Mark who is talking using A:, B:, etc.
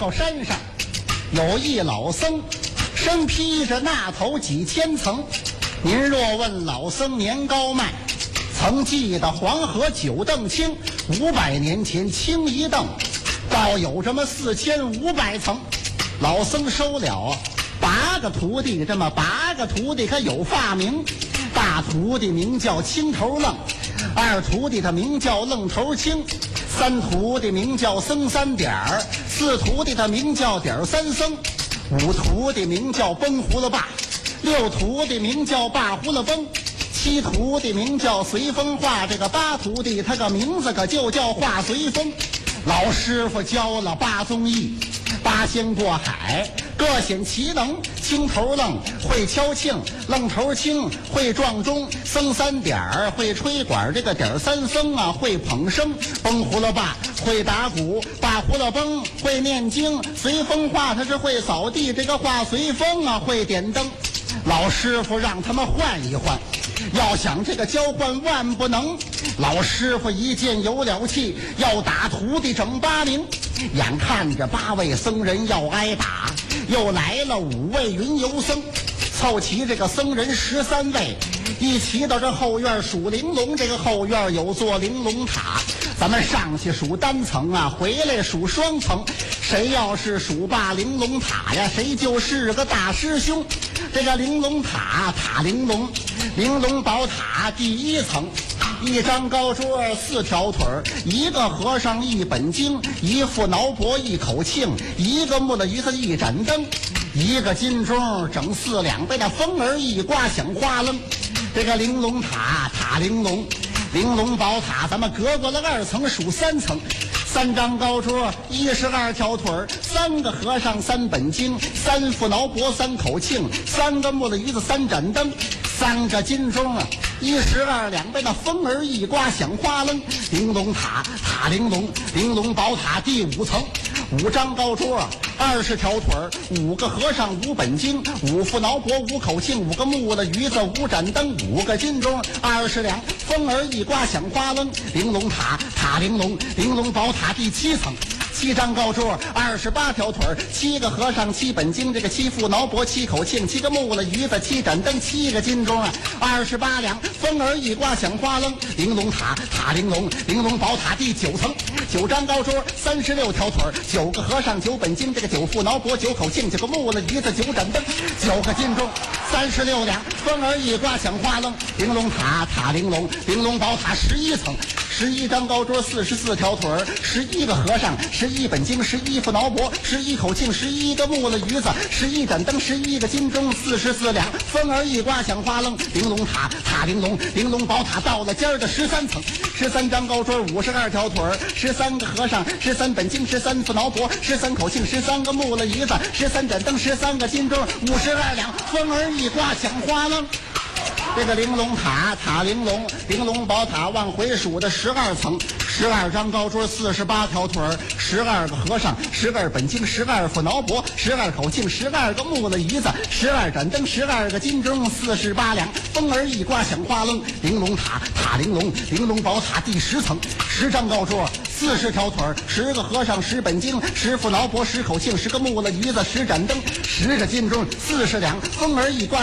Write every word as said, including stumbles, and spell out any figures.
A: 高山上有一老僧，身披着那头几千层。您若问老僧年高迈，曾记得黄河九凳清，五百年前清一凳，倒有这么四千五百层。老僧收了八个徒弟，这么八个徒弟可有发名。大徒弟名叫青头愣，二徒弟他名叫愣头青，三徒弟名叫僧三点儿，四徒弟他名叫点儿三僧，五徒弟名叫崩胡了霸，六徒弟名叫霸胡了崩，七徒弟名叫随风画，这个八徒弟他个名字可就叫画随风。老师傅教了八宗艺，八仙过海，各显其能。青头愣会敲磬，愣头青会撞钟，僧三点儿会吹管，这个点儿三僧啊会捧笙，崩胡了霸会打鼓，霸胡了崩会念经，随风画他是会扫地，这个画随风啊会点灯。老师傅让他们换一换，要想这个交换万不能。老师傅一见有了气，要打徒弟整八名。眼看着八位僧人要挨打，又来了五位云游僧，凑齐这个僧人十三位，一齐到这后院数玲珑。这个后院有座玲珑塔，咱们上去数单层啊，回来数双层。谁要是数罢玲珑塔呀，谁就是个大师兄。这个玲珑塔塔玲珑，玲珑宝塔第一层，一张高桌，四条腿儿，一个和尚一本经，一副挠脖一口磬，一个木了鱼子一盏灯，一个金钟整四两，被那风儿一刮响哗楞。这个玲珑塔塔玲珑，玲珑宝塔咱们隔过了二层数三层，三张高桌，一十二条腿儿，三个和尚三本经，三副挠脖三口磬，三个木了鱼子三盏灯，三个金钟啊，一十二两，被那风儿一刮响哗楞。玲珑塔塔玲珑，玲珑宝塔第五层，五张高桌，二十条腿儿，五个和尚五本经，五副挠脖五口磬，五个木了鱼子五盏灯，五个金钟二十两，风儿一刮响哗楞。玲珑塔塔玲珑，玲珑宝塔第七层，七张高桌，二十八条腿儿，七个和尚七本经，这个七副挠脖七口磬，七个木了鱼子七盏灯，七个金钟啊，二十八两，风儿一刮响哗楞。玲珑塔塔玲珑，玲珑宝塔第九层，九张高桌，三十六条腿儿，九个和尚九本经，这个九副挠脖九口磬，九个木了鱼子九盏灯，九个金钟，三十六两，风儿一刮响哗楞。玲珑塔塔玲珑，玲珑宝塔十一层，十一张高桌，四十四条腿儿，十一个和尚，十一本经，十一副挠脖，十一口磬，十一个木了鱼子，十一盏灯，十一个金钟，四十四两，风儿一刮响哗楞。玲珑塔塔玲珑，玲珑宝塔到了尖儿的十三层，十三张高桌，五十二条腿儿，十三个和尚，十三本经，十三副挠脖，十三口磬，十三个木了鱼子，十三盏灯，十三个金钟，五十二两，风儿一刮响哗楞。这个玲珑塔塔玲珑，玲珑宝塔往回数的十二层，十二张高桌，四十八条腿儿，十二个和尚，十二本经，十二副挠脖，十二口磬，十二个木了鱼子，十二盏灯，十二个金钟，四十八两，风儿一刮响哗楞。玲珑塔塔玲珑，玲珑宝塔第十层，十张高桌，四十条腿儿，十个和尚，十本经，十副挠脖，十口磬，十个木了鱼子，十盏灯，十个金钟，四十两，风儿一刮